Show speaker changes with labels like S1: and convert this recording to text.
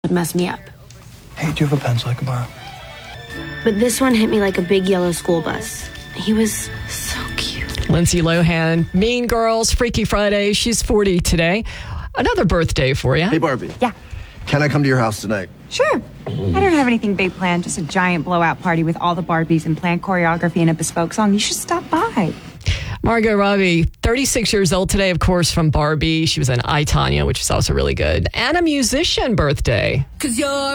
S1: would mess me up.
S2: Hey, do you have a pencil I can borrow?
S1: But this one hit me like a big yellow school bus. He was so cute.
S3: Lindsay Lohan, Mean Girls, Freaky Friday. She's 40 today. Another birthday for you.
S4: Hey, Barbie.
S5: Yeah.
S4: Can I come to your house tonight?
S5: Sure. I don't have anything big planned, just a giant blowout party with all the Barbies and planned choreography and a bespoke song. You should stop by.
S3: Margot Robbie, 36 years old today, of course, from Barbie. She was in I, Tonya, which is also really good. And a musician birthday.
S6: 'Cause you're